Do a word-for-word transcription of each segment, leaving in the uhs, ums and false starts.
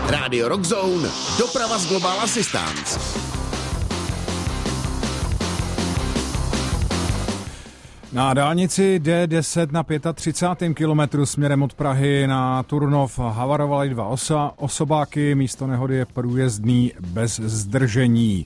Rádio Rock Zone, doprava z Global Assistance. Na dálnici D deset na třicátém pátém kilometru směrem od Prahy na Turnov havarovaly dva osa, osobáky, místo nehody je průjezdný bez zdržení.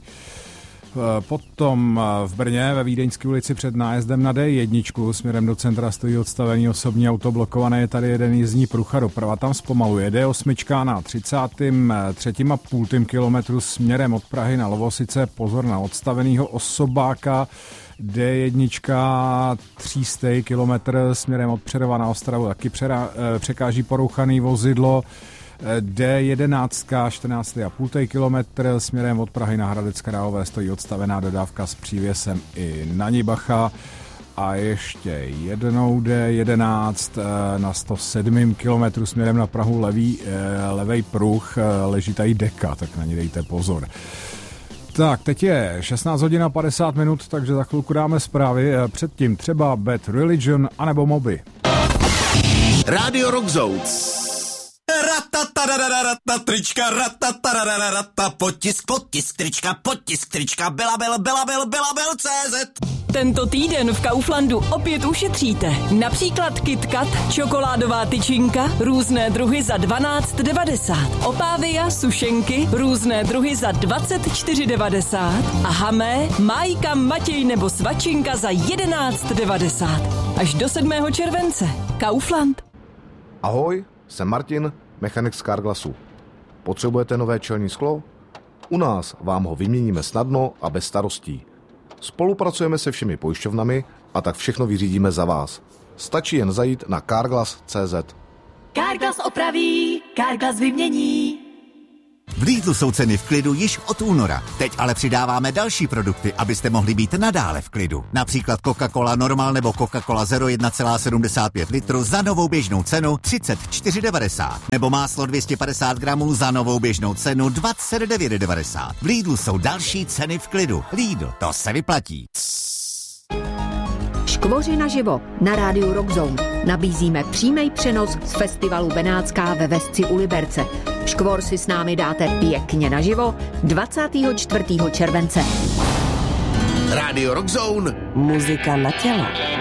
Potom v Brně ve Vídeňské ulici před nájezdem na D jedna směrem do centra stojí odstavený osobní auto, blokované je tady jeden jízdní pruh a doprava tam zpomaluje. D osm na třicátém třetím a půltém kilometru směrem od Prahy na Lovosice, pozor na odstavenýho osobáka. D jedna třistý kilometr směrem od Přerova na Ostravu taky přera, překáží porouchaný vozidlo. D jedenáct čtrnáctý a půltý kilometr směrem od Prahy na Hradec Králové stojí odstavená dodávka s přívěsem i na Nibacha. A ještě jednou D jedenáct na sto sedmém kilometru směrem na Prahu levý, levej pruh, leží tady deka, tak na ní dejte pozor. Tak, teď je šestnáct hodin a padesát minut, takže za chvilku dáme zprávy. Předtím třeba Bad Religion anebo Moby. Rádio Rock Zone. Ratatarararata, trička, ratatarararata, potisk, potisk, trička, potisk, trička, byla, byla, byla, byla, byla, byla, C Z. Tento týden v Kauflandu opět ušetříte. Například KitKat, čokoládová tyčinka, různé druhy za dvanáct devadesát. Opávia, sušenky, různé druhy za dvacet čtyři devadesát. A Hamé, Májka, Matěj nebo Svačinka za jedenáct devadesát. Až do sedmého července. Kaufland. Ahoj, jsem Martin, mechanik z Carglassu. Potřebujete nové čelní sklo? U nás vám ho vyměníme snadno a bez starostí. Spolupracujeme se všemi pojišťovnami a tak všechno vyřídíme za vás. Stačí jen zajít na carglass tečka cé zet. Carglass opraví, Carglass vymění. V Lidlu jsou ceny v klidu již od února. Teď ale přidáváme další produkty, abyste mohli být nadále v klidu. Například Coca-Cola Normal nebo Coca-Cola Zero jedna celá sedmdesát pět litru za novou běžnou cenu třicet čtyři devadesát. Nebo máslo dvě stě padesát gramů za novou běžnou cenu dvacet devět devadesát. V Lidlu jsou další ceny v klidu. Lidl, to se vyplatí. Škvoři naživo na rádiu Rock Zone. Nabízíme přímý přenos z festivalu Benátská ve Vesci u Liberce. Škvor si s námi dáte pěkně naživo dvacátého čtvrtého července. Rádio Rock Zone. Muzika na tělo.